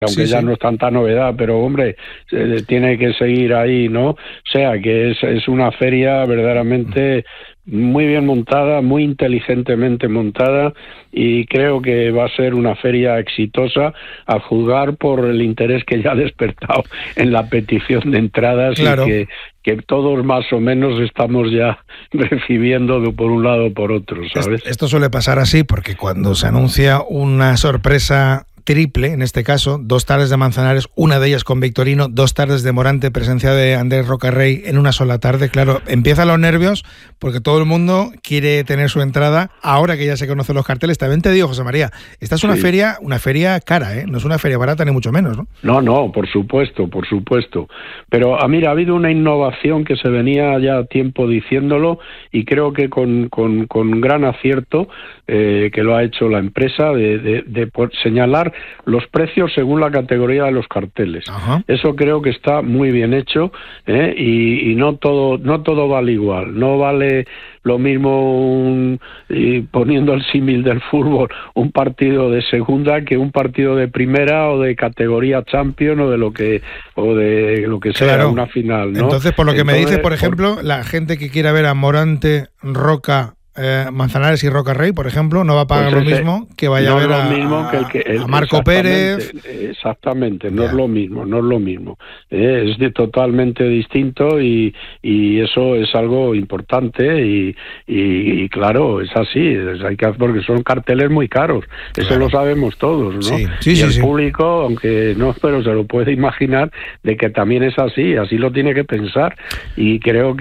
aunque Sí, ya sí. no es tanta novedad, pero hombre, tiene que seguir ahí, ¿no? O sea, que es una feria verdaderamente muy bien montada, muy inteligentemente montada, y creo que va a ser una feria exitosa a juzgar por el interés que ya ha despertado en la petición de entradas. Claro. Y que todos más o menos estamos ya recibiendo por un lado o por otro, ¿sabes? Esto suele pasar así porque cuando se anuncia una sorpresa triple, en este caso, 2 tardes de Manzanares, una de ellas con Victorino, 2 tardes de Morante, presencia de Andrés Rocarrey en una sola tarde, claro, empiezan los nervios porque todo el mundo quiere tener su entrada ahora que ya se conocen los carteles. También te digo, José María, esta es una feria cara, ¿eh? No es una feria barata ni mucho menos, ¿no? No, por supuesto. Pero mira, ha habido una innovación que se venía ya tiempo diciéndolo, y creo que con gran acierto, que lo ha hecho la empresa, de señalar los precios según la categoría de los carteles. Ajá. Eso creo que está muy bien hecho, y no todo vale igual. No vale lo mismo, poniendo el símil del fútbol, un partido de segunda que un partido de primera o de categoría Champions o de lo que sea, Claro. una final, ¿no? Entonces, por lo que me dice, por ejemplo, la gente que quiera ver a Morante, Roca, Manzanares y Rocarrey, por ejemplo, no va a pagar lo mismo que vaya a ver a Marco Pérez. Exactamente, no es lo mismo. Es totalmente distinto, y eso es algo importante, y claro, es así, porque son carteles muy caros, eso Claro. lo sabemos todos, ¿no? Sí, el sí. público, aunque no, pero se lo puede imaginar de que también es así lo tiene que pensar, y creo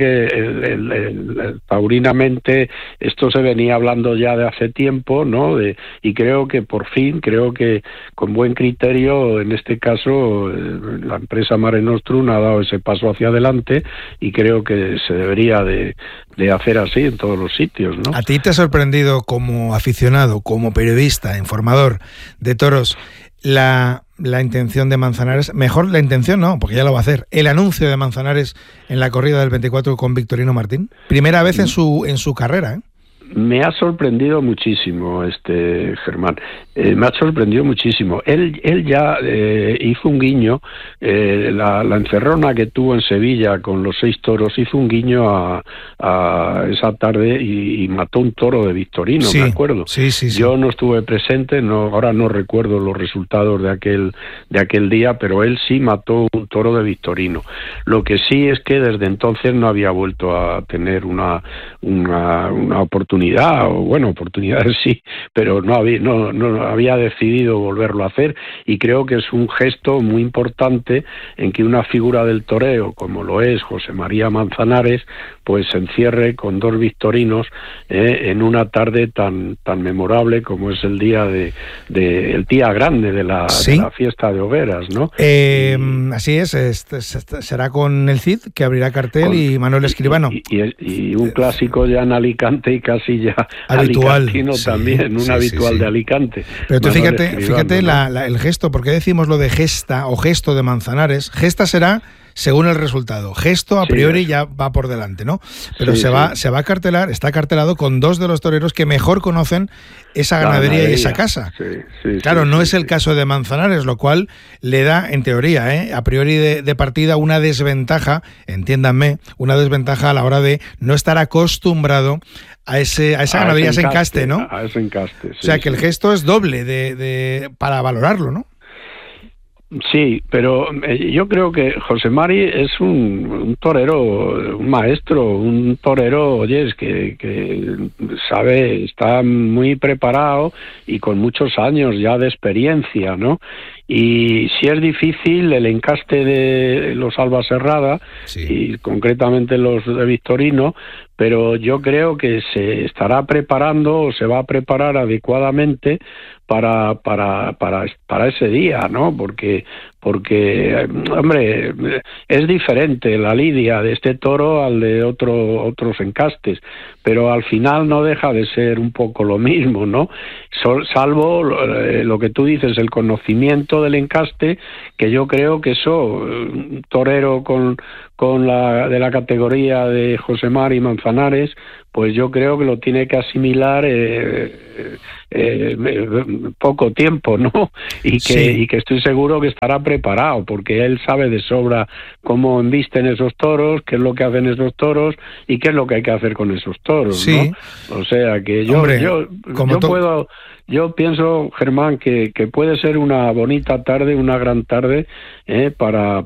que paurinamente esto se venía hablando ya de hace tiempo, ¿no? Y creo que por fin, con buen criterio, en este caso, la empresa Mare Nostrum ha dado ese paso hacia adelante, y creo que se debería de hacer así en todos los sitios, ¿no? ¿A ti te ha sorprendido como aficionado, como periodista, informador de toros, la intención de Manzanares? Mejor la intención no, porque ya lo va a hacer. El anuncio de Manzanares en la corrida del 24 con Victorino Martín. Primera vez en su carrera, ¿eh? Me ha sorprendido muchísimo, Germán. Me ha sorprendido muchísimo. Él ya hizo un guiño, la encerrona que tuvo en Sevilla con los 6 toros, hizo un guiño a esa tarde, y mató un toro de Victorino, Sí, me acuerdo. Sí. Yo no estuve presente, ahora no recuerdo los resultados de aquel día, pero él sí mató un toro de Victorino. Lo que sí es que desde entonces no había vuelto a tener una oportunidades sí, pero no había decidido volverlo a hacer, y creo que es un gesto muy importante en que una figura del toreo como lo es José María Manzanares pues se encierre con 2 victorinos en una tarde tan memorable como es el día el día grande de la fiesta de Hogueras, ¿no? Así es, será con el Cid, que abrirá cartel, y Manuel Escribano. Y un clásico ya en Alicante, y casi ya habitual, alicantino también, habitual de Alicante. Pero tú Manuel fíjate ¿no? El gesto, ¿por qué decimos lo de gesta o gesto de Manzanares? Gesta será según el resultado. Gesto a priori ya va por delante, ¿no? Pero se va a cartelar, está cartelado con 2 de los toreros que mejor conocen esa ganadería y esa casa. Claro, no es el caso de Manzanares, lo cual le da, en teoría, a priori de partida, una desventaja, entiéndanme, a la hora de no estar acostumbrado a esa ganadería, a ese encaste, ¿no? A ese encaste, o sea, que el gesto es doble para valorarlo, ¿no? Sí, pero yo creo que José Mari es un torero, un maestro, un torero, oye, es que sabe, está muy preparado y con muchos años ya de experiencia, ¿no? Y si es difícil el encaste de los Albaserrada, y concretamente los de Victorino, pero yo creo que se estará preparando o se va a preparar adecuadamente para ese día, ¿no? Porque hombre, es diferente la lidia de este toro al de otros encastes, pero al final no deja de ser un poco lo mismo, ¿no? Salvo lo que tú dices, el conocimiento del encaste, que yo creo que eso, un torero con con de la categoría de Josemar y Manzanares, pues yo creo que lo tiene que asimilar poco tiempo, ¿no? Y que estoy seguro que estará preparado, porque él sabe de sobra cómo embisten esos toros, qué es lo que hacen esos toros y qué es lo que hay que hacer con esos toros, ¿no? O sea que yo pienso, Germán, que puede ser una bonita tarde, una gran tarde para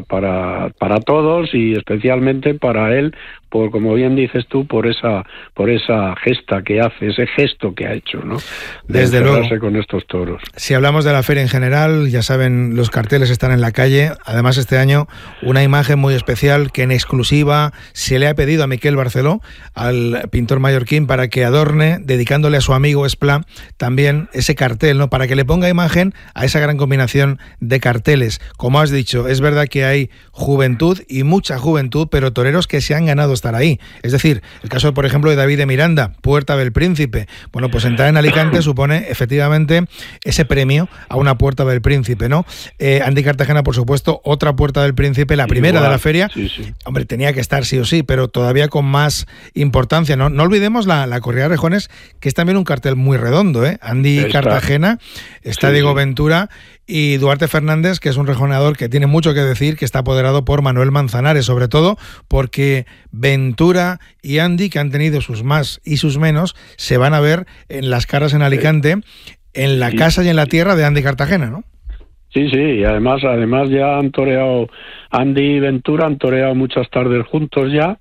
todos y especialmente para él, por como bien dices tú, por esa gesta que hace, ese gesto que ha hecho, ¿no? Desde luego, con estos toros. Si hablamos de la feria en general, ya saben, los carteles están en la calle. Además, este año una imagen muy especial que en exclusiva se le ha pedido a Miquel Barceló, al pintor mallorquín, para que adorne, dedicándole a su amigo Esplá también ese cartel, ¿no? Para que le ponga imagen a esa gran combinación de carteles. Como has dicho, es verdad que hay juventud y mucha juventud, pero toreros que se han ganado estar ahí. Es decir, el caso, por ejemplo, de David de Miranda, Puerta del Príncipe. Bueno, pues entrar en Alicante supone efectivamente ese premio a una Puerta del Príncipe, ¿no? Andy Cartagena, por supuesto, otra Puerta del Príncipe, la primera de la feria. Sí. Hombre, tenía que estar sí o sí, pero todavía con más importancia, ¿no? No olvidemos la corrida de rejones, que es también un cartel muy redondo, ¿eh? Andy Cartagena, está Diego Ventura y Duarte Fernández, que es un rejoneador que tiene mucho que decir, que está apoderado por Manuel Manzanares, sobre todo porque Ventura y Andy, que han tenido sus más y sus menos, se van a ver en las caras en Alicante, en la casa y en la tierra de Andy Cartagena, ¿no? Sí, y además ya han toreado, Andy y Ventura han toreado muchas tardes juntos ya,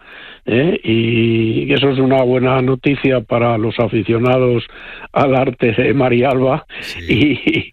y eso es una buena noticia para los aficionados al arte de Marialba. Sí.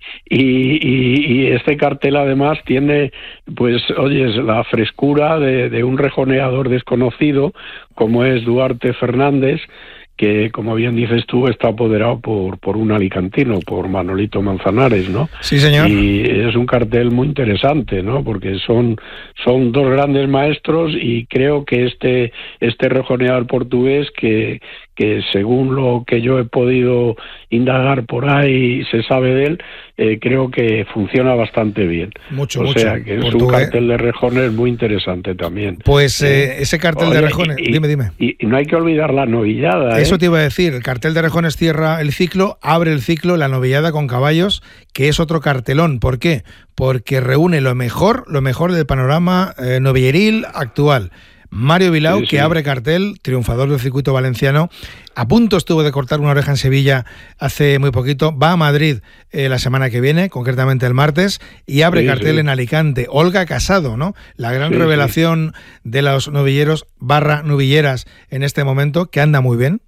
Y este cartel además tiene, pues, oyes, la frescura de un rejoneador desconocido como es Duarte Fernández, que, como bien dices tú, está apoderado por un alicantino, por Manolito Manzanares, ¿no? Sí, señor. Y es un cartel muy interesante, ¿no? Porque son dos grandes maestros y creo que este rejoneador portugués que según lo que yo he podido indagar por ahí se sabe de él, creo que funciona bastante bien. Mucho. O sea, que es un cartel de rejones muy interesante también. Pues ese cartel de rejones, dime. Y no hay que olvidar la novillada. Eso te iba a decir, el cartel de rejones cierra el ciclo, abre el ciclo, la novillada con caballos, que es otro cartelón. ¿Por qué? Porque reúne lo mejor del panorama novilleril actual. Mario Vilau, que abre cartel, triunfador del circuito valenciano, a punto estuvo de cortar una oreja en Sevilla hace muy poquito, va a Madrid la semana que viene, concretamente el martes, y abre cartel en Alicante. Olga Casado, ¿no? La gran revelación de los novilleros / novilleras en este momento, que anda muy bien,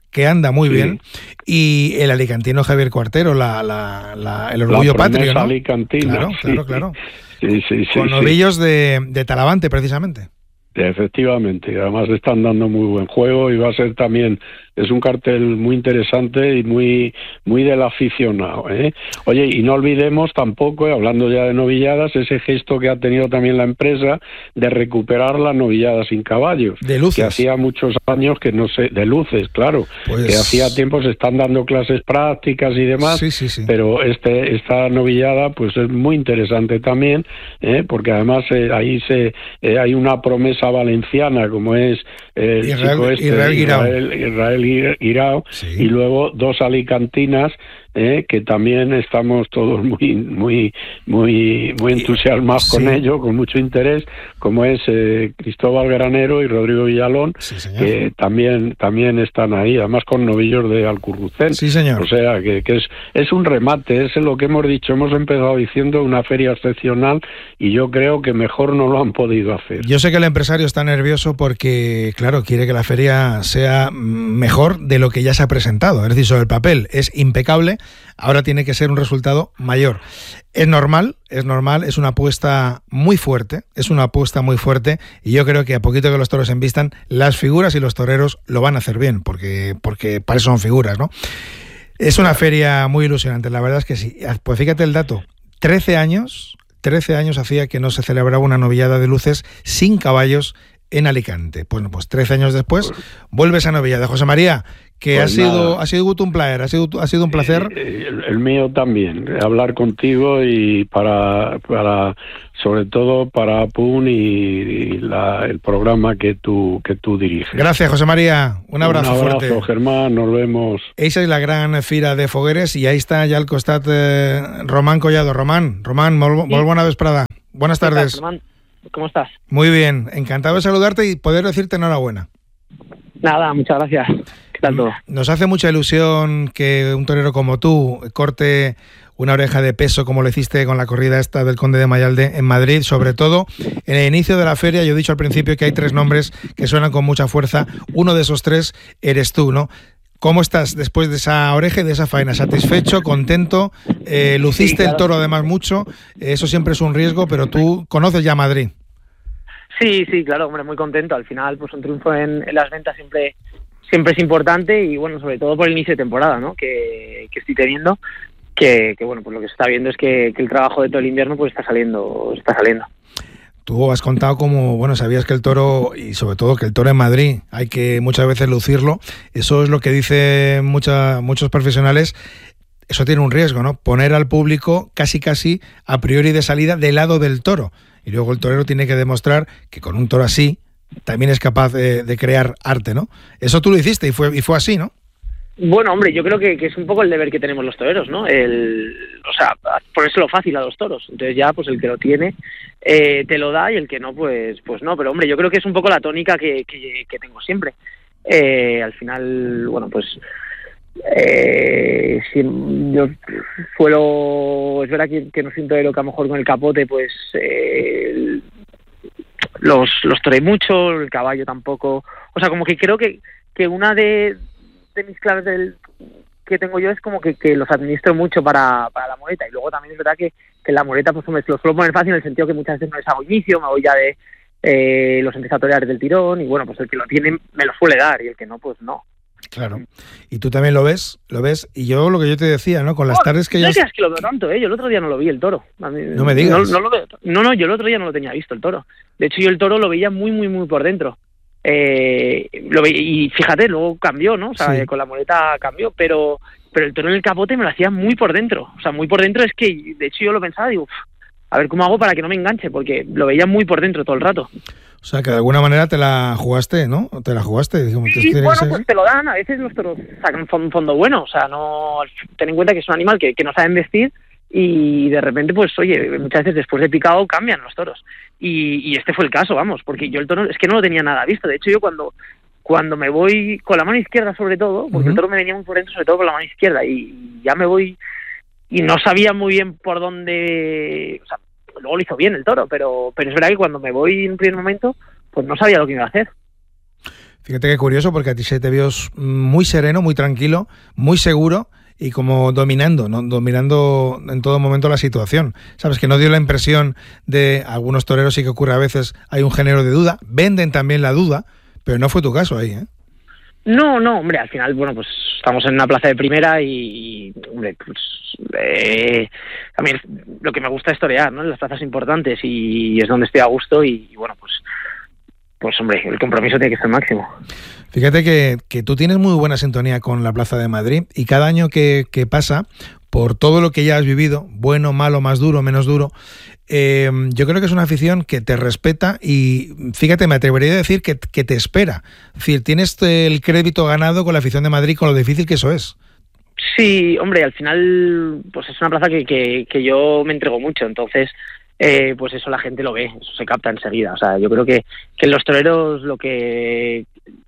y el alicantino Javier Cuartero, el orgullo patrio, ¿no? Alicantina, claro. Sí, con novillos de Talavante, precisamente. Efectivamente, además le están dando muy buen juego y va a ser también, es un cartel muy interesante y muy del aficionado, ¿eh? Oye, y no olvidemos tampoco, hablando ya de novilladas, ese gesto que ha tenido también la empresa de recuperar las novilladas sin caballos. De luces. Que hacía muchos años que no sé, de luces, claro, que hacía tiempo se están dando clases prácticas y demás, sí. Pero esta novillada pues es muy interesante también, porque además ahí hay una promesa valenciana como es Israel Guirao, y luego dos alicantinas que también estamos todos muy entusiasmados con ello, con mucho interés, como es Cristóbal Granero y Rodrigo Villalón, que también están ahí, además con novillos de Alcurrucén. Sí, señor. O sea, que es un remate, es lo que hemos dicho, hemos empezado diciendo una feria excepcional y yo creo que mejor no lo han podido hacer. Yo sé que el empresario está nervioso porque, claro, quiere que la feria sea mejor de lo que ya se ha presentado, es decir, sobre el papel es impecable. Ahora tiene que ser un resultado mayor. Es normal, es una apuesta muy fuerte, y yo creo que a poquito que los toros embistan, las figuras y los toreros lo van a hacer bien, porque para eso son figuras, ¿no? Es una feria muy ilusionante, la verdad es que sí. Pues fíjate el dato, 13 años hacía que no se celebraba una novillada de luces sin caballos en Alicante. Bueno, pues 13 años después vuelves a Novilla. De José María, que Pues ha sido un placer, ha sido un placer. El mío también, hablar contigo y para sobre todo para APUN y el programa que tú diriges. Gracias, José María. Un abrazo fuerte. Un abrazo, Germán, nos vemos. Esa es la gran fira de Fogueres y ahí está ya al costat Román Collado. Román, molt bona vesprada. Buenas tardes. Román, ¿cómo estás? Muy bien, encantado de saludarte y poder decirte enhorabuena. Nada, muchas gracias. ¿Qué tal todo? Nos hace mucha ilusión que un torero como tú corte una oreja de peso como lo hiciste con la corrida esta del Conde de Mayalde en Madrid, sobre todo en el inicio de la feria. Yo he dicho al principio que hay 3 nombres que suenan con mucha fuerza. Uno de esos 3 eres tú, ¿no? ¿Cómo estás después de esa oreja y de esa faena? ¿Satisfecho? ¿Contento? Luciste el toro además mucho. Eso siempre es un riesgo, pero tú conoces ya Madrid. Sí, claro, hombre, muy contento. Al final, pues un triunfo en las ventas siempre es importante y bueno, sobre todo por el inicio de temporada, ¿no? Que estoy teniendo. Que bueno, pues lo que se está viendo es que el trabajo de todo el invierno pues está saliendo. Tú has contado como, bueno, sabías que el toro, y sobre todo que el toro en Madrid, hay que muchas veces lucirlo. Eso es lo que dicen muchos profesionales. Eso tiene un riesgo, ¿no? Poner al público casi a priori de salida del lado del toro. Y luego el torero tiene que demostrar que con un toro así también es capaz de crear arte, ¿no? Eso tú lo hiciste y fue así, ¿no? Bueno, hombre, yo creo que es un poco el deber que tenemos los toreros, ¿no? O sea, ponérselo fácil a los toros. Entonces ya, pues el que lo tiene te lo da y el que no, pues no. Pero hombre, yo creo que es un poco la tónica que tengo siempre. Al final, bueno, pues si yo suelo, es verdad que no soy un torero que a lo mejor con el capote, pues los toré mucho, el caballo tampoco. O sea, como que creo que una de mis claves que tengo yo es como que los administro mucho para la muleta. Y luego también es verdad que la muleta pues me lo suelo poner fácil en el sentido que muchas veces no les hago inicio, me voy ya de los empiezo a torear del tirón y bueno, pues el que lo tiene me lo suele dar y el que no, pues no. Claro. Y tú también lo ves, y yo lo que yo te decía, ¿no? Con las tardes que no creas que lo veo tanto, yo el otro día no lo vi el toro. A mí, no me digas. No lo veo. No, yo el otro día no lo tenía visto el toro. De hecho yo el toro lo veía muy por dentro. Lo veía, y fíjate, luego cambió, ¿no? O sea, sí, con la muleta cambió, pero el toro en el capote me lo hacía muy por dentro. O sea, muy por dentro es que, de hecho yo lo pensaba, digo, a ver cómo hago para que no me enganche, porque lo veía muy por dentro todo el rato. O sea, que de alguna manera te la jugaste, ¿no? Te la jugaste. Digamos, sí, bueno, pues te lo dan. A veces los toros sacan un fondo bueno. O sea, no ten en cuenta que es un animal que no saben vestir y de repente, pues, oye, muchas veces después de picado cambian los toros. Y este fue el caso, vamos, porque yo el toro es que no lo tenía nada visto. De hecho, yo cuando me voy con la mano izquierda sobre todo, porque el toro me venía muy por dentro, sobre todo con la mano izquierda, y ya me voy y no sabía muy bien por dónde... O sea, luego lo hizo bien el toro, pero es verdad que cuando me voy en un primer momento, pues no sabía lo que iba a hacer. Fíjate qué curioso, porque a ti se te vio muy sereno, muy tranquilo, muy seguro y como dominando, ¿no? Dominando en todo momento la situación. Sabes que no dio la impresión de algunos toreros, sí que ocurre a veces, hay un género de duda, venden también la duda, pero no fue tu caso ahí, ¿eh? No, hombre, al final, bueno, pues estamos en una plaza de primera y hombre, pues a mí lo que me gusta es torear, ¿no? En las plazas importantes y es donde estoy a gusto y bueno, pues hombre, el compromiso tiene que ser máximo. Fíjate que tú tienes muy buena sintonía con la Plaza de Madrid y cada año que pasa, por todo lo que ya has vivido, bueno, malo, más duro, menos duro, yo creo que es una afición que te respeta y, fíjate, me atrevería a decir que te espera. Es decir, tienes el crédito ganado con la afición de Madrid, con lo difícil que eso es. Sí, hombre, al final pues es una plaza que yo me entrego mucho, entonces pues eso la gente lo ve, eso se capta enseguida. O sea, yo creo que en los toreros lo que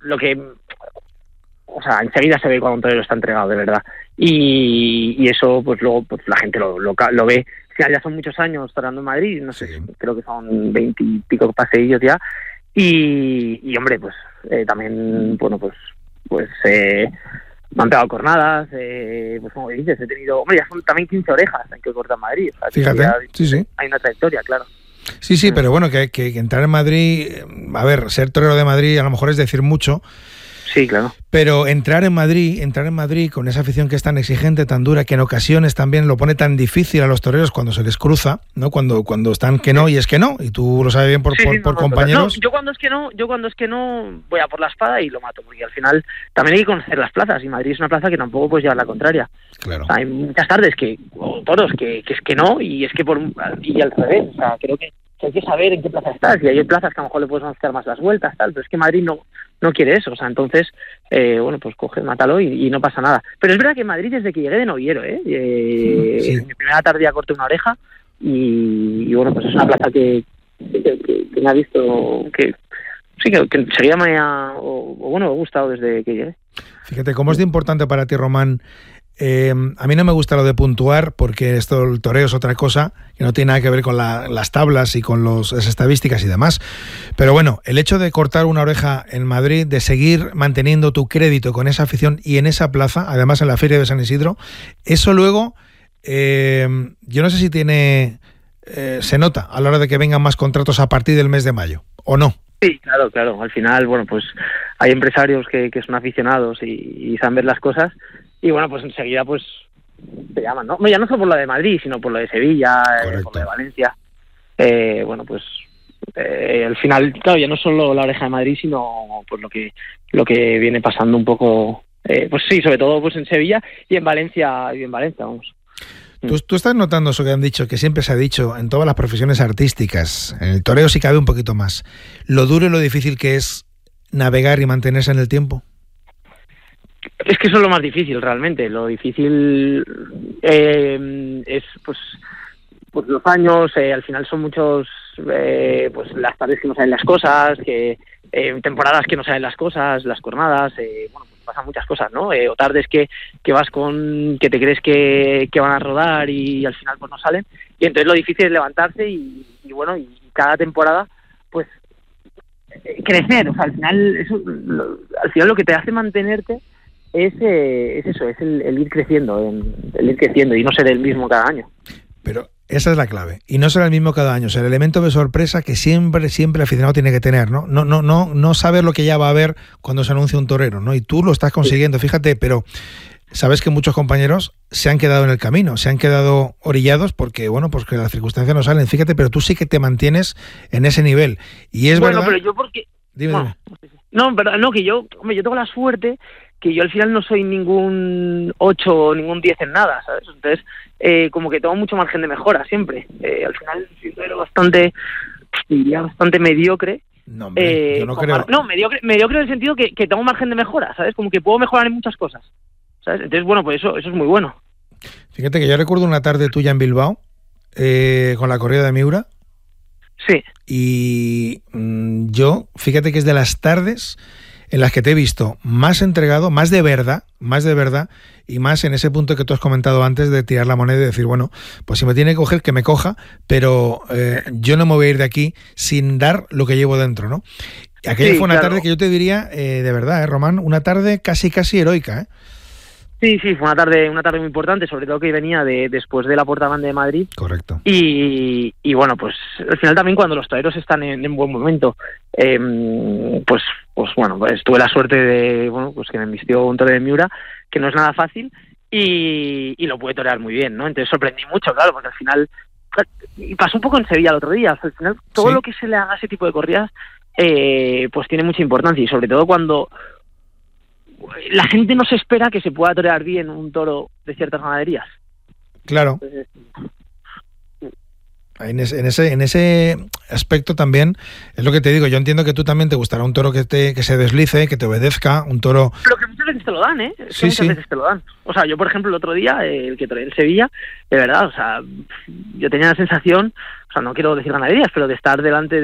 o sea, enseguida se ve cuando un torero está entregado de verdad y eso pues luego pues la gente lo ve. Ya son muchos años toreando en Madrid, no sé, sí, creo que son 20 y pico paseillos ya y hombre, pues también, bueno, pues me han pegado cornadas, pues como dices, he tenido, hombre, ya son también 15 orejas en que corta en Madrid. O sea, fíjate, sí. Hay una trayectoria, claro. Sí, pero bueno, que entrar en Madrid, a ver, ser torero de Madrid a lo mejor es decir mucho. Sí, claro. Pero entrar en Madrid con esa afición que es tan exigente, tan dura, que en ocasiones también lo pone tan difícil a los toreros cuando se les cruza, ¿no? Cuando están que no y es que no, y tú lo sabes bien por compañeros. No, yo cuando es que no voy a por la espada y lo mato, porque al final también hay que conocer las plazas, y Madrid es una plaza que tampoco puedes llevar la contraria. Claro. O sea, hay muchas tardes o toros que es que no, y es que y al revés. O sea, creo que hay que saber en qué plaza estás, y hay plazas que a lo mejor le puedes hacer más las vueltas, tal, pero es que Madrid no quiere eso. O sea, entonces, bueno, pues coge, mátalo y no pasa nada. Pero es verdad que Madrid, desde que llegué de noviero, sí. En mi primera tarde ya corté una oreja, y bueno, pues es una plaza que me ha visto que sí, que enseguida me ha gustado desde que llegué. Fíjate, ¿cómo es de importante para ti, Román? A mí no me gusta lo de puntuar, porque el toreo es otra cosa que no tiene nada que ver con las tablas y con las estadísticas y demás. Pero bueno, el hecho de cortar una oreja en Madrid, de seguir manteniendo tu crédito con esa afición y en esa plaza, además en la Feria de San Isidro, eso luego, yo no sé si se nota a la hora de que vengan más contratos a partir del mes de mayo, ¿o no? Sí, claro. Al final, bueno, pues hay empresarios que son aficionados y saben ver las cosas. Y bueno, pues enseguida pues te llaman, ¿no? Ya no solo por lo de Madrid, sino por lo de Sevilla, por lo de Valencia. Bueno, pues al final, claro, ya no solo la oreja de Madrid, sino pues lo que viene pasando un poco, pues sí, sobre todo pues en Sevilla y en Valencia, vamos. ¿Tú estás notando eso que han dicho, que siempre se ha dicho en todas las profesiones artísticas, en el toreo sí cabe un poquito más, lo duro y lo difícil que es navegar y mantenerse en el tiempo? Es que eso es lo más difícil realmente. Lo difícil es pues los años. Al final son muchos, pues las tardes que no saben las cosas, que temporadas que no saben las cosas, las jornadas. Bueno, pues pasan muchas cosas, ¿no? O tardes que vas que te crees que van a rodar y al final pues no salen. Y entonces lo difícil es levantarse y bueno, y cada temporada pues crecer. O sea, al final lo que te hace mantenerte es eso, es el ir creciendo, y no ser el mismo cada año. Pero esa es la clave, y no ser el mismo cada año, o sea, el elemento de sorpresa que siempre el aficionado tiene que tener, ¿no? No saber lo que ya va a haber cuando se anuncia un torero, ¿no? Y tú lo estás consiguiendo, fíjate, pero sabes que muchos compañeros se han quedado en el camino, se han quedado orillados porque las circunstancias no salen, fíjate, pero tú sí que te mantienes en ese nivel. Y es verdad. Bueno, pero yo porque Dime. No, pero no, que yo tengo la suerte que yo al final no soy ningún 8 o ningún 10 en nada, ¿sabes? Entonces, como que tengo mucho margen de mejora siempre. Al final soy bastante mediocre. No, hombre, yo no creo. No, mediocre en el sentido que tengo margen de mejora, ¿sabes? Como que puedo mejorar en muchas cosas, ¿sabes? Entonces, bueno, pues eso es muy bueno. Fíjate que yo recuerdo una tarde tuya en Bilbao, con la corrida de Miura. Sí. Y yo, fíjate que es de las tardes en las que te he visto más entregado, más de verdad, y más en ese punto que tú has comentado antes de tirar la moneda y decir, bueno, pues si me tiene que coger, que me coja, pero yo no me voy a ir de aquí sin dar lo que llevo dentro, ¿no? Aquella fue una tarde que yo te diría, de verdad, Román, una tarde casi heroica, ¿eh? Sí, fue una tarde muy importante, sobre todo que venía después de la Puerta Grande de Madrid. Correcto. Y bueno, pues al final también cuando los toreros están en buen momento, pues bueno, pues tuve la suerte de, bueno, pues que me embistió un torero de Miura, que no es nada fácil, y lo pude torear muy bien, ¿no? Entonces sorprendí mucho, claro, porque al final, y pasó un poco en Sevilla el otro día, o sea, al final todo lo que se le haga a ese tipo de corridas, pues tiene mucha importancia, y sobre todo cuando la gente no se espera que se pueda torear bien un toro de ciertas ganaderías. Claro. En ese aspecto también es lo que te digo. Yo entiendo que tú también te gustará un toro que se deslice, que te obedezca, un toro. Pero que muchas veces te lo dan, ¿eh? Muchas veces te lo dan. O sea, yo por ejemplo el otro día, el que toreé en Sevilla, de verdad, o sea, yo tenía la sensación, o sea, no quiero decir ganaderías, pero de estar delante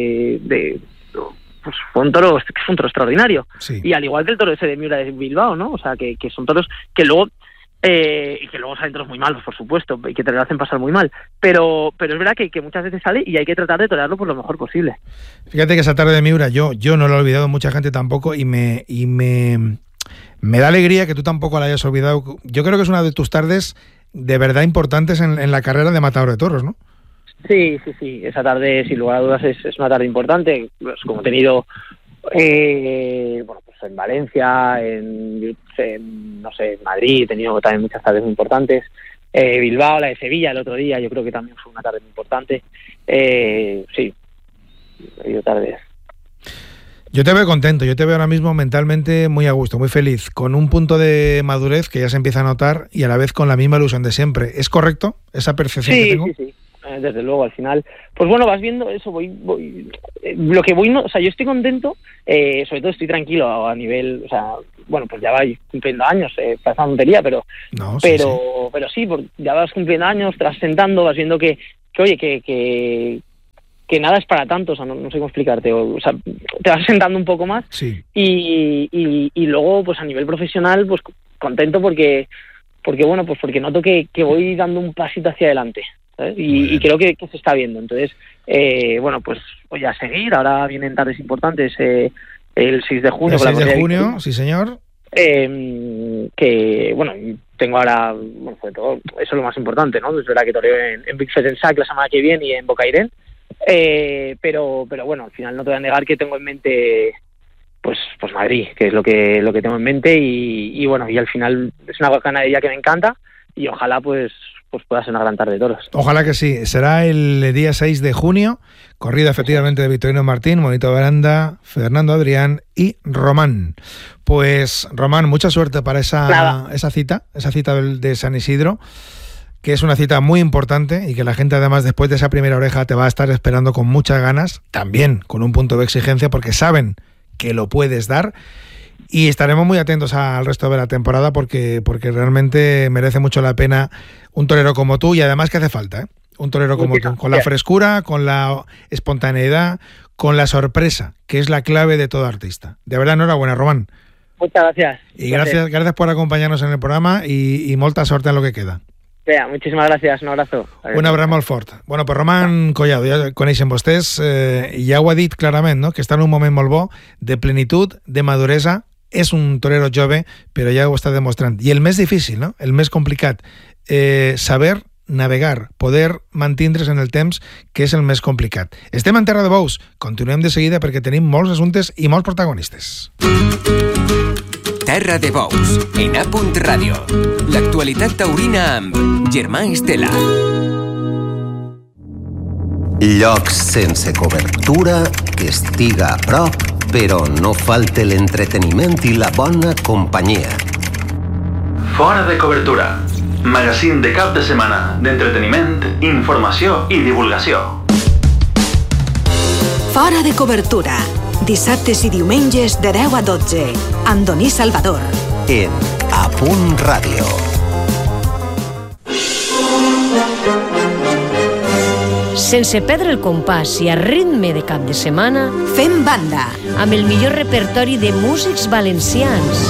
pues fue un toro extraordinario. Sí. Y al igual que el toro ese de Miura de Bilbao, ¿no? O sea, que son toros que luego y que luego salen toros muy malos, por supuesto, y que te lo hacen pasar muy mal, pero es verdad que muchas veces sale y hay que tratar de torearlo por lo mejor posible. Fíjate que esa tarde de Miura yo no lo he olvidado, mucha gente tampoco, y me da alegría que tú tampoco la hayas olvidado. Yo creo que es una de tus tardes de verdad importantes en la carrera de matador de toros, ¿no? Sí, esa tarde sin lugar a dudas es una tarde importante, pues como he tenido Bueno, pues en Valencia, no sé, en Madrid he tenido también muchas tardes muy importantes. Bilbao, la de Sevilla el otro día, yo creo que también fue una tarde muy importante. Sí, he ido tardes. Yo te veo contento, yo te veo ahora mismo mentalmente muy a gusto, muy feliz, con un punto de madurez que ya se empieza a notar y a la vez con la misma ilusión de siempre. ¿Es correcto esa percepción que tengo? Sí. Desde luego, al final, pues bueno, vas viendo eso, lo que voy, no, o sea, yo estoy contento, sobre todo estoy tranquilo a nivel, o sea, bueno, pues ya vais cumpliendo años, parece una tontería, pero sí, ya vas cumpliendo años, te vas sentando, vas viendo que oye, que nada es para tanto, o sea, no sé cómo explicarte, o sea, te vas sentando un poco más, sí. y luego, pues a nivel profesional, pues contento porque bueno, pues porque noto que voy dando un pasito hacia adelante. Y creo que se está viendo. Entonces, bueno, pues voy a seguir. Ahora vienen tardes importantes, el 6 de junio. El 6 de junio, sí señor. Que, bueno, tengo ahora, bueno, sobre todo, eso es lo más importante, ¿no? Es verdad que toreo en Big Fest en SAC la semana que viene y en Bocairent. Pero bueno, al final no te voy a negar que tengo en mente pues Madrid, que es lo que tengo en mente y bueno, y al final es una ganadería que me encanta y ojalá pues pueda ser una gran tarde de toros. Ojalá que sí. Será el día 6 de junio, corrida efectivamente de Victorino Martín, Bonito Baranda, Fernando Adrián y Román. Pues Román, mucha suerte para esa cita de San Isidro, que es una cita muy importante y que la gente además después de esa primera oreja te va a estar esperando con muchas ganas, también con un punto de exigencia porque saben que lo puedes dar. Y estaremos muy atentos al resto de la temporada porque realmente merece mucho la pena un torero como tú y además que hace falta, un torero como tú, con la frescura, con la espontaneidad, con la sorpresa, que es la clave de todo artista. De verdad, enhorabuena, Román. Muchas gracias. Y gracias por acompañarnos en el programa y molta suerte en lo que queda. Muchísimas gracias, un abrazo. Un abrazo molt fort. Bueno, pues Román Collado, ja coneixen vostès, ja ho ha dit clarament, no? Que està en un moment molt bo, de plenitud, de maduresa. És un torero jove, però ja ho està demostrant. I el més difícil, no? El més complicat, saber navegar, poder mantindre's en el temps, que és el més complicat. Estem en Terra de Bous, continuem de seguida perquè tenim molts assumptes i molts protagonistes. Terra de Bous, en A. Ràdio. L'actualitat taurina amb Germà Estela. Llocs sense cobertura, que estiga a prop, però no falte l'entreteniment i la bona companyia. Fora de cobertura. Magazín de cap de setmana d'entreteniment, informació i divulgació. Fora de cobertura. Dissabtes i diumenges de 10 a 12. Amb Doní Salvador. En A. Ràdio. Sense perdre el compàs i a ritme de cap de setmana, fem banda. Amb el millor repertori de músics valencians.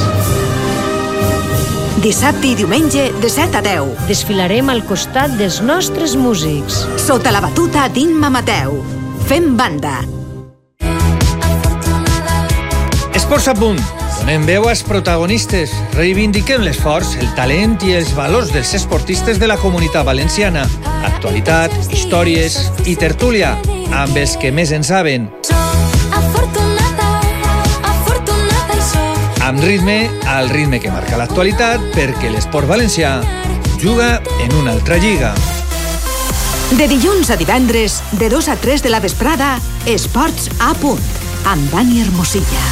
Dissabte i diumenge de 7 a 10. Desfilarem al costat dels nostres músics. Sota la batuta d'Imma Mateu. Fem banda. Esports a punt. Donem veu als protagonistes. Reivindiquem l'esforç, el talent i els valors dels esportistes de la comunitat valenciana. Actualitat, històries i tertúlia amb els que més en saben. Amb ritme, al ritme que marca l'actualitat, perquè l'esport valencià juga en una altra lliga. De dilluns a divendres, de 2 a 3 de la vesprada, Esports a punt, amb Dani Hermosilla.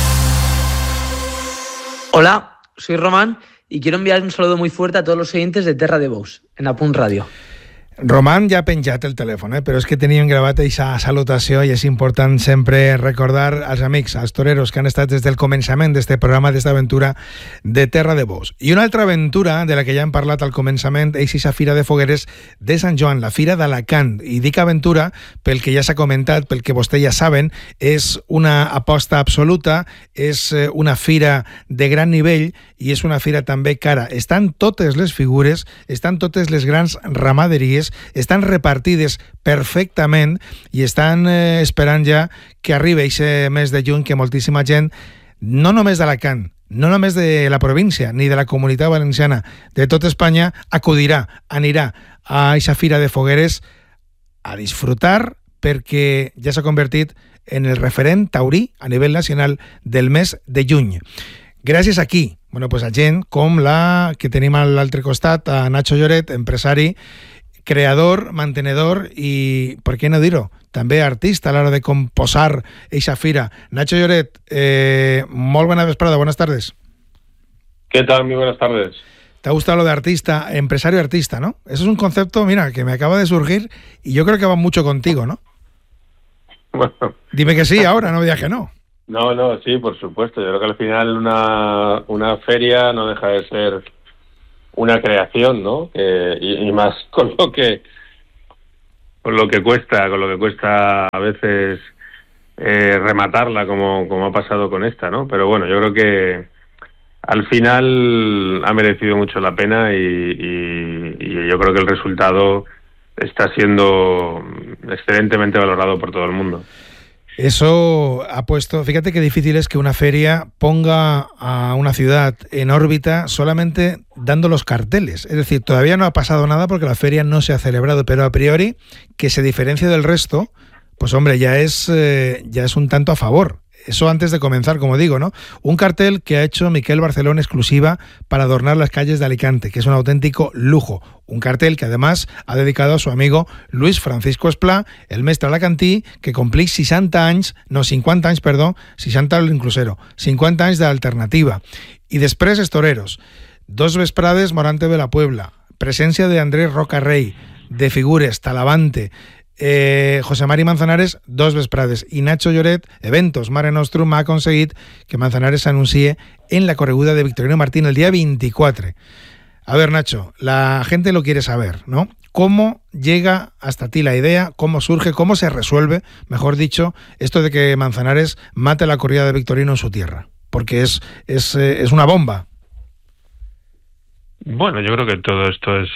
Hola, soy Román y quiero enviar un saludo muy fuerte a todos los oyentes de Terra de Bous, en A. Ràdio. Román ja ha penjat el telèfon, però és que teníem gravat aquesta salutació i és important sempre recordar als amics, als toreros que han estat des del començament d'este programa, d'esta aventura de Terra de Bous. I una altra aventura de la que ja hem parlat al començament és aquesta Fira de Fogueres de Sant Joan, la Fira d'Alacant. I dic aventura pel que ja s'ha comentat, pel que vostès ja saben, és una aposta absoluta, és una fira de gran nivell i és una fira també cara. Estan totes les figures, estan totes les grans ramaderies, estan repartides perfectament i estan esperant ja que arribi aquest mes de juny que moltíssima gent, no només d'Alacant, no només de la província ni de la comunitat valenciana, de tota Espanya, acudirà, anirà a aquesta Fira de Fogueres a disfrutar, perquè ja s'ha convertit en el referent taurí a nivell nacional del mes de juny. Gràcies a qui? Bueno, pues a gent com la que tenim a l'altre costat, a Nacho Lloret, empresari, creador, mantenedor i, per què no dir-ho, també artista a l'hora de composar eixa fira. Nacho Lloret, molt buena vesprada, buenas tardes. ¿Qué tal? Muy buenas tardes. ¿Te ha gustado lo de artista, empresario artista, no? Eso es un concepto, mira, que me acaba de surgir y yo creo que va mucho contigo, ¿no? Bueno. Dime que sí ahora, no me digas que no. No, sí, por supuesto. Yo creo que al final una feria no deja de ser una creación, ¿no? Y más con lo que cuesta a veces rematarla, como ha pasado con esta, ¿no? Pero bueno, yo creo que al final ha merecido mucho la pena y yo creo que el resultado está siendo excelentemente valorado por todo el mundo. Eso ha puesto, fíjate qué difícil es que una feria ponga a una ciudad en órbita solamente dando los carteles. Es decir, todavía no ha pasado nada porque la feria no se ha celebrado, pero a priori que se diferencie del resto, pues hombre, ya es un tanto a favor. Eso antes de comenzar, como digo, ¿no? Un cartel que ha hecho Miquel Barceló exclusiva para adornar las calles de Alicante, que es un auténtico lujo. Un cartel que además ha dedicado a su amigo Luis Francisco Esplà, el mestre alacantí, que compleix 50 anys a l'inclusero, 50 anys d'alternativa. I després els toreros. 2 vesprades Morante de la Puebla, presència de Andrés Roca Rey, de figures, Talavante, José Mari Manzanares, 2 vesprades, y Nacho Lloret, Eventos Mare Nostrum, ha aconseguit que Manzanares s'anuncie en la correguda de Victorino Martín el día 24. A ver, Nacho, la gente lo quiere saber, ¿no? ¿Cómo llega hasta ti la idea? ¿Cómo surge? ¿Cómo se resuelve, mejor dicho, esto de que Manzanares mate la corrida de Victorino en su tierra? Porque es una bomba. Bueno, yo creo que todo esto es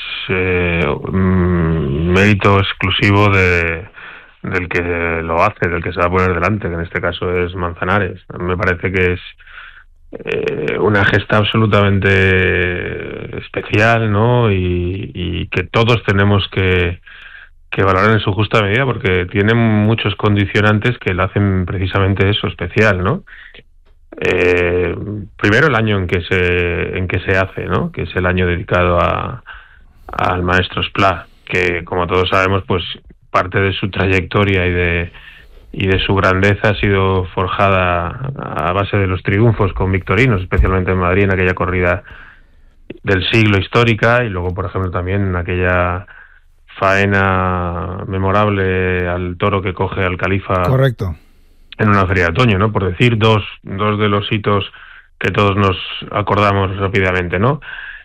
mérito exclusivo del que lo hace, del que se va a poner delante, que en este caso es Manzanares. Me parece que es una gesta absolutamente especial, ¿no? Y que todos tenemos que valorar en su justa medida, porque tiene muchos condicionantes que lo hacen precisamente eso, especial, ¿no? Primero el año en que se hace, ¿no? Que es el año dedicado al maestro Esplà, que como todos sabemos, pues parte de su trayectoria y de su grandeza ha sido forjada a base de los triunfos con victorinos, especialmente en Madrid, en aquella corrida del siglo histórica, y luego, por ejemplo, también en aquella faena memorable al toro que coge al califa. Correcto. En una feria de otoño, ¿no? Por decir dos de los hitos que todos nos acordamos rápidamente, ¿no?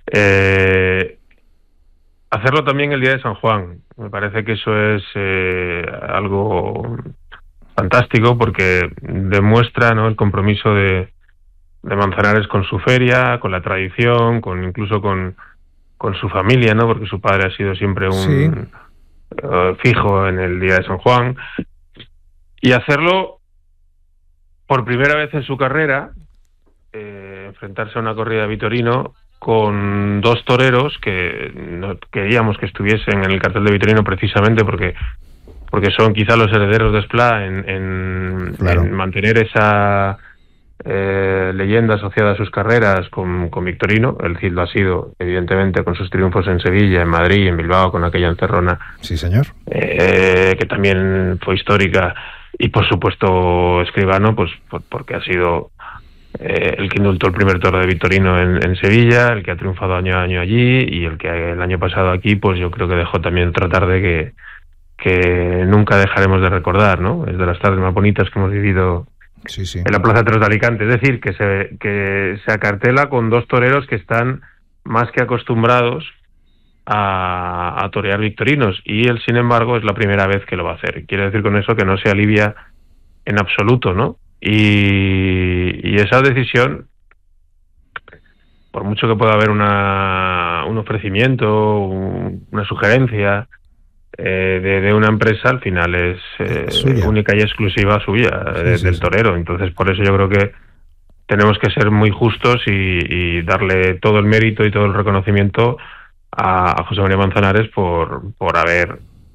Hacerlo también el día de San Juan. Me parece que eso es algo fantástico, porque demuestra, ¿no?, el compromiso de Manzanares con su feria, con la tradición, incluso con su familia, ¿no? Porque su padre ha sido siempre un fijo en el día de San Juan. Y hacerlo por primera vez en su carrera, enfrentarse a una corrida de Victorino con 2 toreros que no queríamos que estuviesen en el cartel de Victorino, precisamente porque son quizá los herederos de Esplà en mantener esa leyenda asociada a sus carreras con Victorino. El Cid lo ha sido, evidentemente, con sus triunfos en Sevilla, en Madrid, en Bilbao, con aquella encerrona. Sí, señor. Que también fue histórica. Y por supuesto Escribano, pues porque ha sido el que indultó el primer toro de Victorino en Sevilla, el que ha triunfado año a año allí, y el que el año pasado aquí, pues yo creo que dejó también otra tarde que nunca dejaremos de recordar, ¿no? Es de las tardes más bonitas que hemos vivido en la Plaza de Toros de Alicante. Es decir, que se acartela con 2 toreros que están más que acostumbrados a torear victorinos, y él, sin embargo, es la primera vez que lo va a hacer. Quiere decir con eso que no se alivia en absoluto, ¿no? Y esa decisión, por mucho que pueda haber un ofrecimiento, una sugerencia de una empresa, al final es única y exclusiva suya, del torero. Entonces, por eso yo creo que tenemos que ser muy justos y darle todo el mérito y todo el reconocimiento a José María Manzanares por haber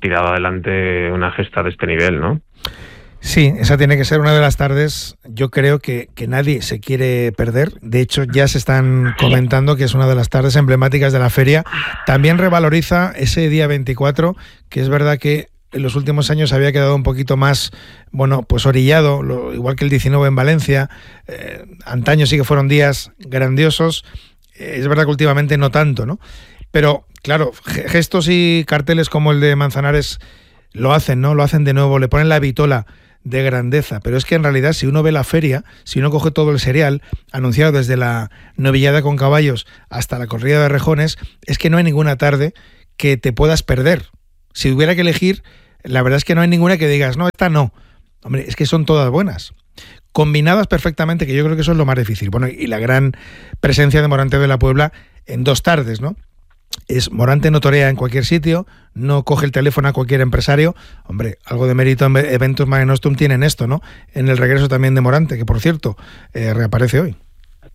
tirado adelante una gesta de este nivel, ¿no? Sí, esa tiene que ser una de las tardes, yo creo que nadie se quiere perder. De hecho, ya se están comentando que es una de las tardes emblemáticas de la feria. También revaloriza ese día 24, que es verdad que en los últimos años había quedado un poquito más, bueno, pues orillado, igual que el 19 en Valencia. Antaño sí que fueron días grandiosos. Es verdad que últimamente no tanto, ¿no? Pero, claro, gestos y carteles como el de Manzanares lo hacen, ¿no? Lo hacen de nuevo, le ponen la vitola de grandeza, pero es que en realidad si uno ve la feria, si uno coge todo el serial anunciado desde la novillada con caballos hasta la corrida de rejones, es que no hay ninguna tarde que te puedas perder. Si hubiera que elegir, la verdad es que no hay ninguna que digas, no, esta no. Hombre, es que son todas buenas, combinadas perfectamente, que yo creo que eso es lo más difícil. Bueno, y la gran presencia de Morante de la Puebla en 2 tardes, ¿no? Es Morante no torea en cualquier sitio, no coge el teléfono a cualquier empresario. Hombre, algo de mérito en Eventos Mare Nostrum tienen esto, ¿no? En el regreso también de Morante, que por cierto, reaparece hoy.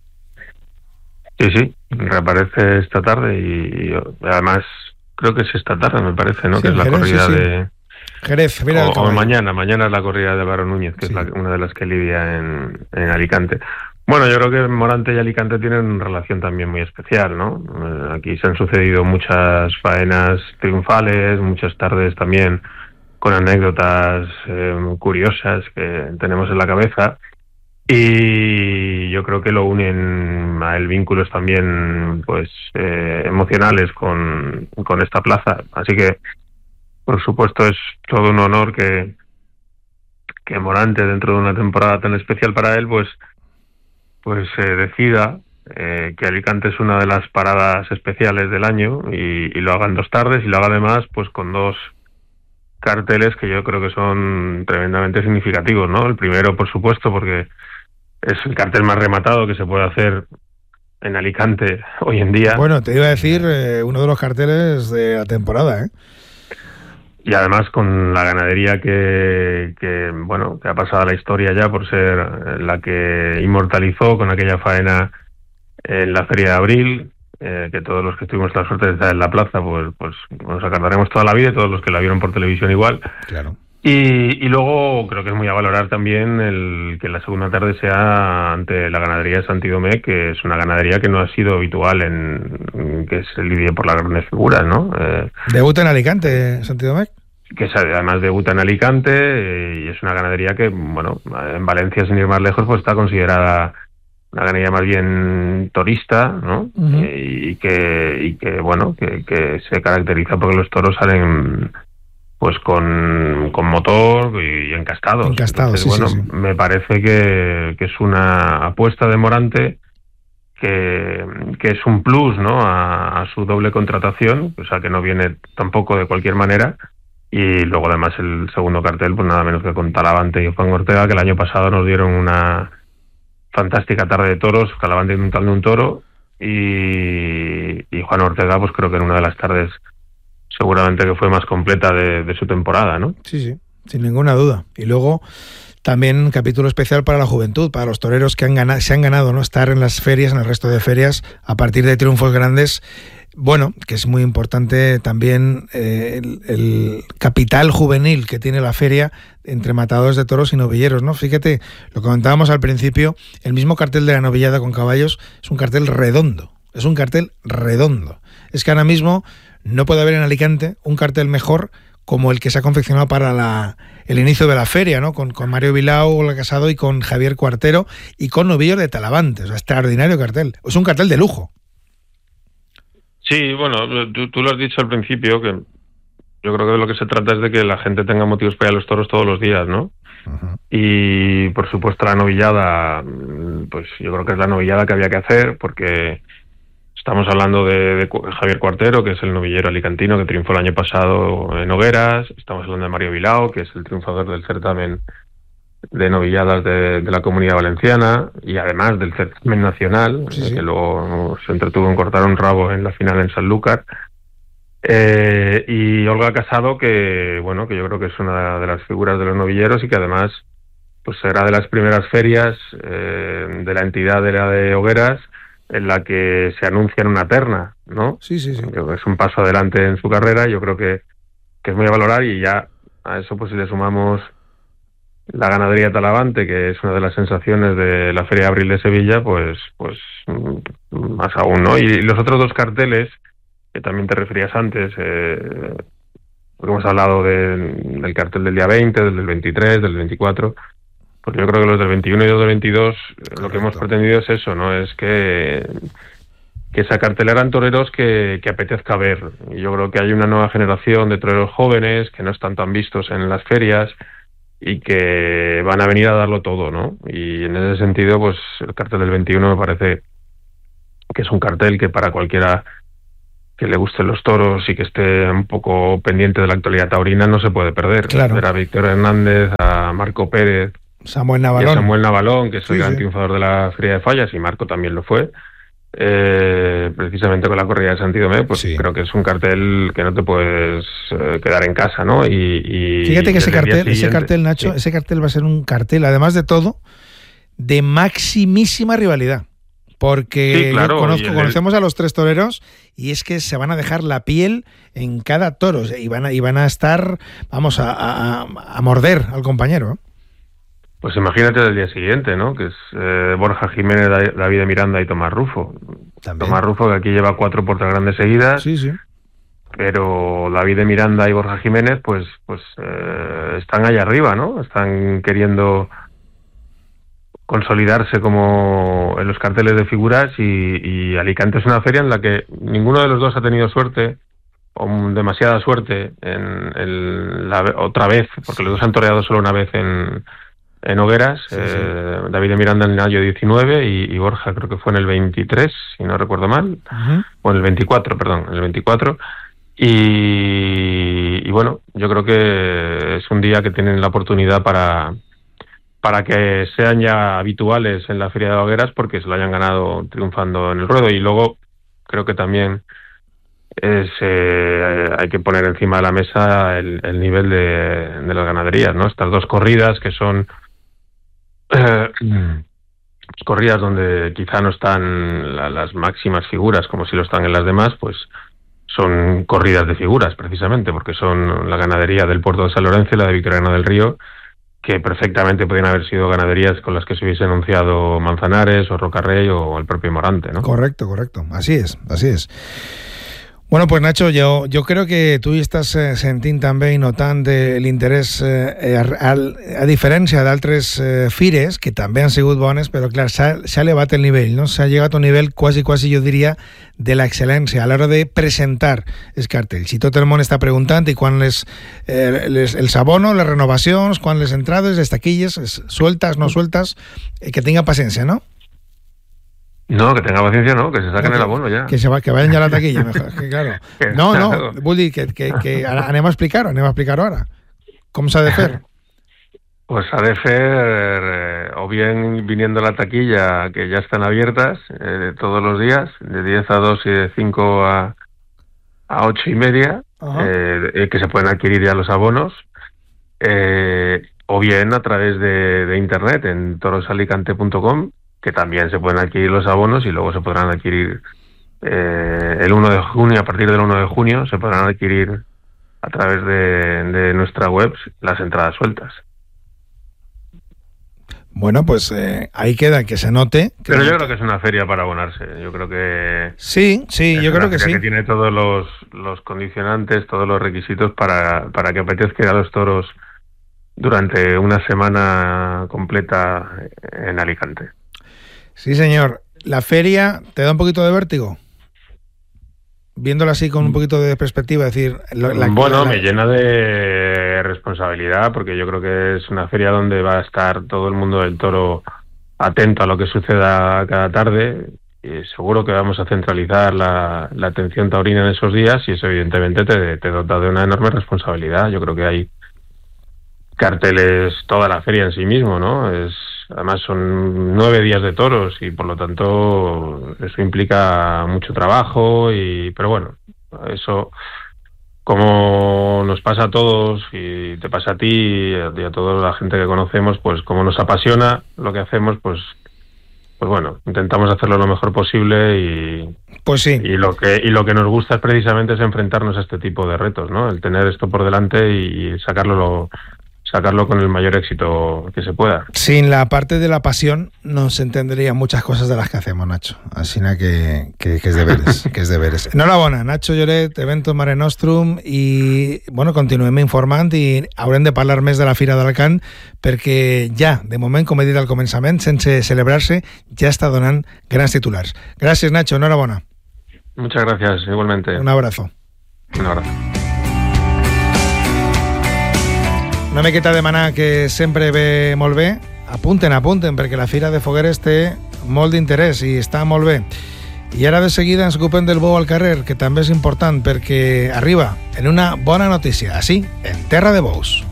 Sí, reaparece esta tarde y además creo que es esta tarde, me parece, ¿no? Sí, que es la Jerez, corrida de Jerez, mira o mañana es la corrida de Barón Núñez, que es una de las que lidia en Alicante. Bueno, yo creo que Morante y Alicante tienen una relación también muy especial, ¿no? Aquí se han sucedido muchas faenas triunfales, muchas tardes también con anécdotas curiosas que tenemos en la cabeza, y yo creo que lo unen a él vínculos también pues emocionales con esta plaza. Así que, por supuesto, es todo un honor que Morante, dentro de una temporada tan especial para él, pues decida que Alicante es una de las paradas especiales del año y lo haga en 2 tardes, y lo haga además pues con 2 carteles que yo creo que son tremendamente significativos, ¿no? El primero, por supuesto, porque es el cartel más rematado que se puede hacer en Alicante hoy en día. Bueno, te iba a decir uno de los carteles de la temporada, ¿eh? Y además con la ganadería que ha pasado a la historia ya por ser la que inmortalizó con aquella faena en la Feria de Abril, que todos los que tuvimos la suerte de estar en la plaza, pues nos acordaremos toda la vida, y todos los que la vieron por televisión igual. Claro. Y luego creo que es muy a valorar también el que la segunda tarde sea ante la ganadería de Santidomé, que es una ganadería que no ha sido habitual en que se lidie por las grandes figuras, ¿no? ¿Debuta en Alicante, Santidomé? Que además debuta en Alicante, y es una ganadería que, bueno, en Valencia, sin ir más lejos, pues está considerada una ganadería más bien torista, ¿no? Uh-huh. Y que bueno, que se caracteriza porque los toros salen pues con motor y encastados. Entonces, sí, bueno, sí. Me parece que es una apuesta de Morante que es un plus, ¿no? A su doble contratación, o sea, que no viene tampoco de cualquier manera. Y luego además el segundo cartel, pues nada menos que con Talavante y Juan Ortega, que el año pasado nos dieron una fantástica tarde de toros, Talavante montando un toro, y Juan Ortega, pues creo que en una de las tardes seguramente que fue más completa de su temporada, ¿no? Sí, sin ninguna duda. Y luego también un capítulo especial para la juventud, para los toreros que se han ganado, ¿no? Estar en las ferias, en el resto de ferias, a partir de triunfos grandes. Bueno, que es muy importante también el capital juvenil que tiene la feria entre matadores de toros y novilleros, ¿no? Fíjate, lo comentábamos al principio, el mismo cartel de la novillada con caballos es un cartel redondo. Es que ahora mismo no puede haber en Alicante un cartel mejor como el que se ha confeccionado para el inicio de la feria, ¿no? Con Mario Bilao, Olga Casado y con Javier Cuartero y con novillos de Talavante. O sea, extraordinario cartel. Es un cartel de lujo. Sí, bueno, tú lo has dicho al principio, que yo creo que de lo que se trata es de que la gente tenga motivos para ir a los toros todos los días, ¿no? Uh-huh. Y por supuesto la novillada, pues yo creo que es la novillada que había que hacer, porque estamos hablando de Javier Cuartero, que es el novillero alicantino que triunfó el año pasado en Hogueras. Estamos hablando de Mario Bilao, que es el triunfador del certamen de novilladas de la Comunidad Valenciana, y además del certamen nacional, sí. Que luego se entretuvo en cortar un rabo en la final en Sanlúcar. Y Olga Casado, que bueno, que yo creo que es una de las figuras de los novilleros, y que además pues será de las primeras ferias de la entidad de la de Hogueras en la que se anuncia en una terna, ¿no? Sí. Creo que es un paso adelante en su carrera. Yo creo que es muy a valorar, y ya a eso pues si le sumamos la ganadería Talavante, que es una de las sensaciones de la Feria de Abril de Sevilla, pues más aún, ¿no? Y los otros dos carteles, que también te referías antes, porque hemos hablado del cartel del día 20, del 23, del 24, porque yo creo que los del 21 y los del 22, correcto, lo que hemos pretendido es eso, ¿no? Es que esa cartelera en toreros que apetezca ver. Y yo creo que hay una nueva generación de toreros jóvenes que no están tan vistos en las ferias y que van a venir a darlo todo, ¿no? Y en ese sentido, pues el cartel del 21 me parece que es un cartel que para cualquiera que le gusten los toros y que esté un poco pendiente de la actualidad taurina no se puede perder. Claro. Ver a Víctor Hernández, a Marco Pérez, Samuel Navalón. Y a Samuel Navalón, que es el gran triunfador de la Feria de Fallas, y Marco también lo fue, precisamente con la corrida de Santidomé, pues creo que es un cartel que no te puedes quedar en casa, ¿no? Y fíjate que ese cartel, Nacho, ese cartel va a ser un cartel, además de todo, de maximísima rivalidad. Porque claro, conocemos a los tres toreros y es que se van a dejar la piel en cada toro y van a estar, vamos, a morder al compañero, ¿eh? Pues imagínate del día siguiente, ¿no? Que es Borja Jiménez, David de Miranda y Tomás Rufo. También. Tomás Rufo, que aquí lleva 4 puertas grandes seguidas. Sí. Pero David de Miranda y Borja Jiménez, pues están allá arriba, ¿no? Están queriendo consolidarse como en los carteles de figuras, y Alicante es una feria en la que ninguno de los dos ha tenido suerte, o demasiada suerte, otra vez, porque los dos han toreado solo una vez en Hogueras, David de Miranda en el año 19 y Borja creo que fue en el 23, si no recuerdo mal, o en el 24, perdón, en el 24, y bueno, yo creo que es un día que tienen la oportunidad para que sean ya habituales en la Feria de Hogueras, porque se lo hayan ganado triunfando en el ruedo. Y luego creo que también hay que poner encima de la mesa el nivel de las ganaderías, ¿no? Estas dos corridas que son corridas donde quizá no están las máximas figuras como si lo están en las demás, pues son corridas de figuras precisamente, porque son la ganadería del Puerto de San Lorenzo y la de Victoriano del Río, que perfectamente podrían haber sido ganaderías con las que se hubiese anunciado Manzanares o Rocarrey o el propio Morante, ¿no? Correcto. Así es. Bueno, pues Nacho, yo creo que tu estàs sentint també i notant l'interès, a diferència d'altres fires, que també han sigut bones, però clar, s'ha elevat el nivell, no? S'ha llegat a un nivell quasi, jo diria, de l'excel·lència a l'hora de presentar els cartells. I tot el món està preguntant i quan els abonos, les renovacions, quan les entrades, les taquilles, sueltas, no sueltas, que tinga paciència, no? No, que tenga paciencia, no, que se saquen el abono ya. Que vayan ya a la taquilla, mejor, que claro. No, vull dir que anem a explicar-ho ara. Com s'ha de fer? Pues ha de fer o bien viniendo a la taquilla, que ya están abiertas todos los días, de 10 a 2 y de 5 a 8 y media, que se pueden adquirir ya los abonos, o bien a través de internet en torosalicante.com, que también se pueden adquirir los abonos y luego se podrán adquirir el 1 de junio, a partir del 1 de junio se podrán adquirir a través de nuestra web las entradas sueltas. Bueno, pues ahí queda, que se note. Pero yo creo que es una feria para abonarse. Yo creo que sí, yo creo que sí. Que tiene todos los condicionantes, todos los requisitos para que apetezca ir a los toros durante una semana completa en Alicante. Sí, señor. ¿La feria te da un poquito de vértigo? Viéndola así con un poquito de perspectiva, es decir... me llena de responsabilidad, porque yo creo que es una feria donde va a estar todo el mundo del toro atento a lo que suceda cada tarde, y seguro que vamos a centralizar la atención taurina en esos días, y eso evidentemente te dota de una enorme responsabilidad. Yo creo que hay carteles, toda la feria en sí mismo, ¿no? Además son 9 días de toros y por lo tanto eso implica mucho trabajo, pero bueno, eso como nos pasa a todos y te pasa a ti y a toda la gente que conocemos, pues como nos apasiona lo que hacemos, pues pues bueno, intentamos hacerlo lo mejor posible y pues sí. Y lo que nos gusta es precisamente es enfrentarnos a este tipo de retos, ¿no? El tener esto por delante y sacarlo con el mayor éxito que se pueda. Sin la parte de la pasión no se entenderían muchas cosas de las que hacemos, Nacho. Así que es deberes, que es deberes. Enhorabona, Nacho Lloret, Eventos Mare Nostrum, i, bueno, continuem informant i haurem de parlar més de la Fira d'Alacant perquè ja, de moment, com he dit al començament, sense celebrar-se, ja està donant grans titulars. Gràcies, Nacho, enhorabona. Muchas gracias, igualmente. Un abrazo. Un abrazo. Una miqueta de manar que sempre ve molt bé. Apunten, perquè la Fira de Fogueres té molt d'interès i està molt bé. I ara de seguida ens ocupem del bou al carrer, que també és important perquè arriba en una bona notícia, així, en Terra de Bous.